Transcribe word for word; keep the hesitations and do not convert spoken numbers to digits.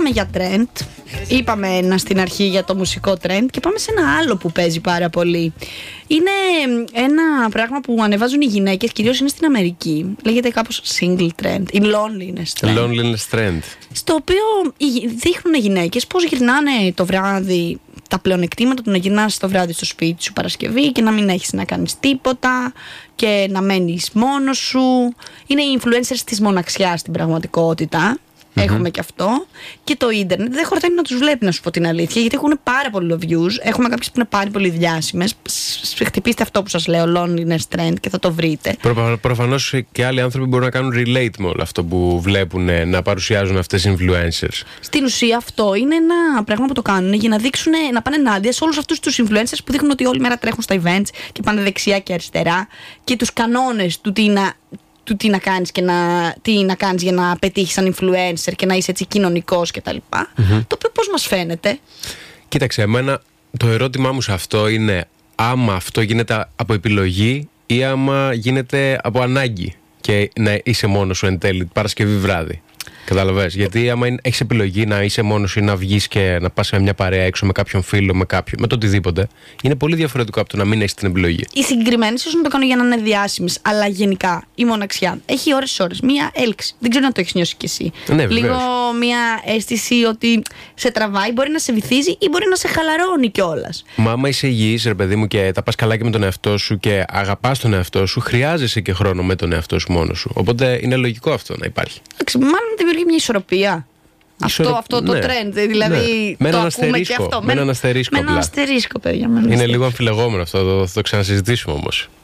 είπαμε για trend, είπαμε ένα στην αρχή για το μουσικό trend και πάμε σε ένα άλλο που παίζει πάρα πολύ. Είναι ένα πράγμα που ανεβάζουν οι γυναίκες, κυρίως είναι στην Αμερική. Λέγεται κάπως single trend, η loneliness trend. Loneliness trend. Στο οποίο δείχνουν οι γυναίκες πώς γυρνάνε το βράδυ, τα πλεονεκτήματα του να γυρνάς το βράδυ στο σπίτι σου Παρασκευή και να μην έχεις να κάνεις τίποτα και να μένεις μόνος σου. Είναι οι influencers της μοναξιάς στην πραγματικότητα. Mm-hmm. Έχουμε και αυτό. Και το ίντερνετ δεν χορταίνει να τους βλέπει, να σου πω την αλήθεια, γιατί έχουν πάρα πολύ views. Έχουμε κάποιες που είναι πάρα πολύ διάσημες. Χτυπήστε αυτό που σας λέω, loneliness trend, και θα το βρείτε. Προ, προφανώς και άλλοι άνθρωποι μπορούν να κάνουν relate με όλο αυτό που βλέπουν να παρουσιάζουν αυτές οι influencers. Στην ουσία αυτό είναι ένα πράγμα που το κάνουν για να δείξουν, να πάνε ενάντια σε όλους αυτούς τους influencers που δείχνουν ότι όλη μέρα τρέχουν στα events και πάνε δεξιά και αριστερά και τους κανόνες του τι να. του τι να κάνεις και να, τι να κάνεις για να πετύχεις σαν influencer και να είσαι έτσι κοινωνικός κτλ. Mm-hmm. Το οποίο πώς μας φαίνεται? Κοίταξε, εμένα το ερώτημά μου σε αυτό είναι άμα αυτό γίνεται από επιλογή ή άμα γίνεται από ανάγκη και να είσαι μόνος σου εν τέλει Παρασκευή βράδυ. Καταλαβαίνεις, γιατί άμα έχεις επιλογή να είσαι μόνος ή να βγεις και να πας σε μια παρέα έξω με κάποιον φίλο, με κάποιον, με το οτιδήποτε, είναι πολύ διαφορετικό από το να μην έχεις την επιλογή. Οι συγκεκριμένοι ίσως να το κάνουν για να είναι διάσημες, αλλά γενικά η μοναξιά έχει ώρες-ώρες. Μία έλξη. Δεν ξέρω αν το έχεις νιώσει κι εσύ. Ναι, λίγο μία αίσθηση ότι σε τραβάει, μπορεί να σε βυθίζει ή μπορεί να σε χαλαρώνει κιόλας. Μα άμα είσαι υγιής, ρε παιδί μου, και τα πας καλά και με τον εαυτό σου και αγαπάς τον εαυτό σου, χρειάζεσαι και χρόνο με τον εαυτό σου μόνος σου. Οπότε είναι λογικό αυτό να υπάρχει. Μάλλον δημιουργεί μια ισορροπία. Ισορο... Αυτό, αυτό το ναι. trend, δηλαδή ναι. το ακούμε και αυτό. Με έναν αστερίσκο. Με έναν αστερίσκο, παιδιά. Με έναν είναι αστερίσκο. λίγο αμφιλεγόμενο αυτό, θα το, το ξανασυζητήσουμε όμως.